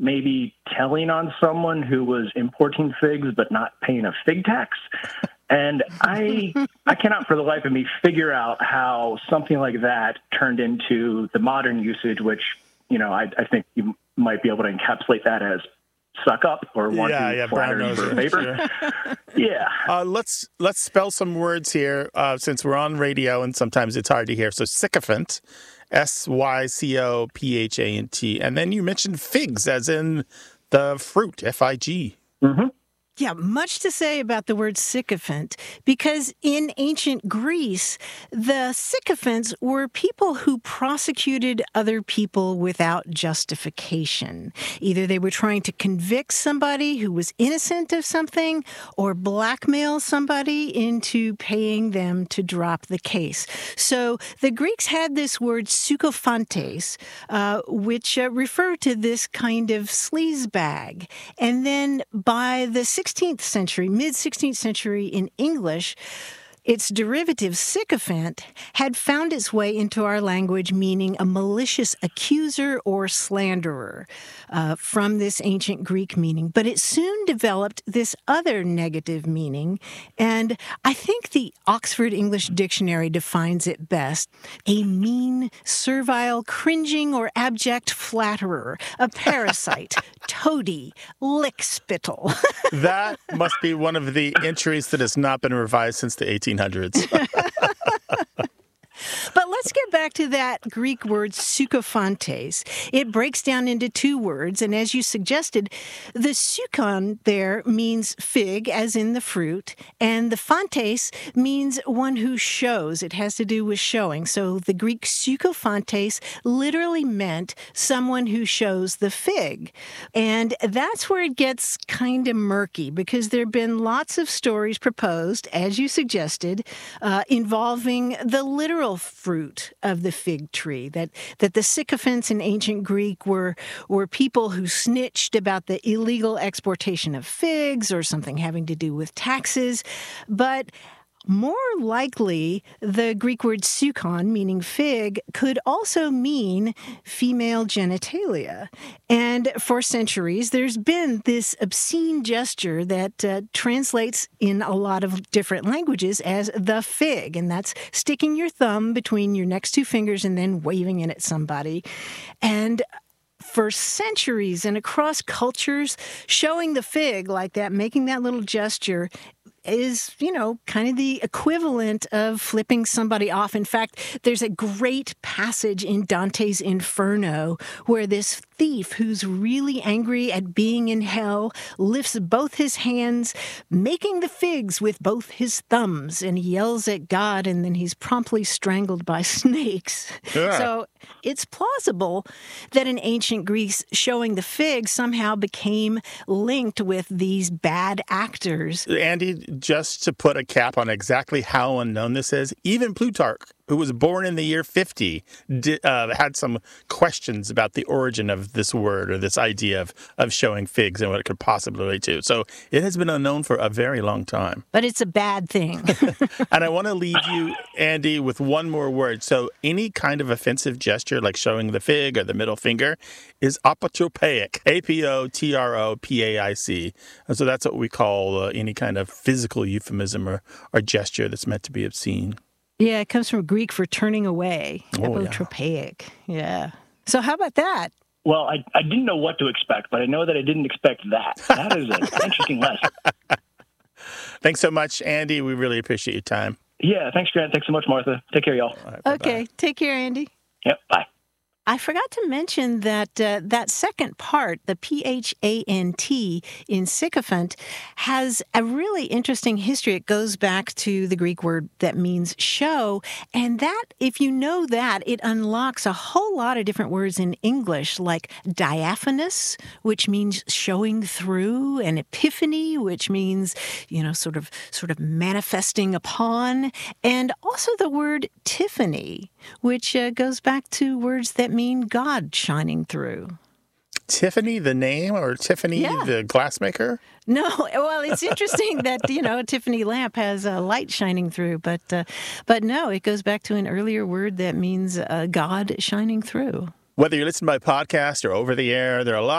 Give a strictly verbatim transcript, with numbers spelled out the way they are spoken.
maybe telling on someone who was importing figs but not paying a fig tax. And I I cannot for the life of me figure out how something like that turned into the modern usage, which, you know, I, I think you might be able to encapsulate that as suck up or want yeah, to yeah, flatter for a favor. Sure. Yeah. Uh, let's let's spell some words here uh, since we're on radio and sometimes it's hard to hear. So sycophant, S Y C O P H A N T. And then you mentioned figs as in the fruit, F I G. Mm-hmm. Yeah, much to say about the word sycophant, because in ancient Greece, the sycophants were people who prosecuted other people without justification. Either they were trying to convict somebody who was innocent of something or blackmail somebody into paying them to drop the case. So the Greeks had this word sukophantes, uh, which uh, referred to this kind of sleazebag. And then by the sixteenth century, mid-sixteenth century in English, its derivative, sycophant, had found its way into our language, meaning a malicious accuser or slanderer uh, from this ancient Greek meaning. But it soon developed this other negative meaning, and I think the Oxford English Dictionary defines it best: a mean, servile, cringing, or abject flatterer, a parasite, toady, lickspittle. That must be one of the entries that has not been revised since the eighteen hundreds. But let's get back to that Greek word sukophantes. It breaks down into two words, and as you suggested, the sukon there means fig, as in the fruit, and the phantes means one who shows. It has to do with showing. So the Greek sukophantes literally meant someone who shows the fig. And that's where it gets kind of murky, because there have been lots of stories proposed, as you suggested, uh, involving the literal fruit of the fig tree, that that the sycophants in ancient Greek were were people who snitched about the illegal exportation of figs or something having to do with taxes. But more likely, the Greek word sukon, meaning fig, could also mean female genitalia. And for centuries, there's been this obscene gesture that uh, translates in a lot of different languages as the fig, and that's sticking your thumb between your next two fingers and then waving it at somebody. And for centuries and across cultures, showing the fig like that, making that little gesture, is, you know, kind of the equivalent of flipping somebody off. In fact, there's a great passage in Dante's Inferno where this thief who's really angry at being in hell lifts both his hands, making the figs with both his thumbs, and he yells at God, and then he's promptly strangled by snakes. Yeah. So it's plausible that in ancient Greece, showing the fig somehow became linked with these bad actors. Andy, just to put a cap on exactly how unknown this is, even Plutarch, who was born in the year fifty, did, uh, had some questions about the origin of this word or this idea of, of showing figs and what it could possibly relate to. So it has been unknown for a very long time. But it's a bad thing. And I want to leave you, Andy, with one more word. So any kind of offensive gesture, like showing the fig or the middle finger, is apotropaic, A P O T R O P A I C. And so that's what we call uh, any kind of physical euphemism or, or gesture that's meant to be obscene. Yeah, it comes from Greek for turning away, oh, apotropaic. Yeah. yeah. So how about that? Well, I, I didn't know what to expect, but I know that I didn't expect that. That is an interesting lesson. Thanks so much, Andy. We really appreciate your time. Yeah, thanks, Grant. Thanks so much, Martha. Take care, y'all. Right, okay, take care, Andy. Yep, bye. I forgot to mention that uh, that second part, the P H A N T in sycophant, has a really interesting history. It goes back to the Greek word that means show. And that, if you know that, it unlocks a whole lot of different words in English, like diaphanous, which means showing through, and epiphany, which means, you know, sort of sort of manifesting upon, and also the word Tiffany, which uh, goes back to words that mean God shining through. Tiffany, the name, or Tiffany, yeah. the glassmaker? No, well, it's interesting that, you know, a Tiffany lamp has a light shining through, but uh, but no, it goes back to an earlier word that means uh, God shining through. Whether you're listening by podcast or over the air, there are a lot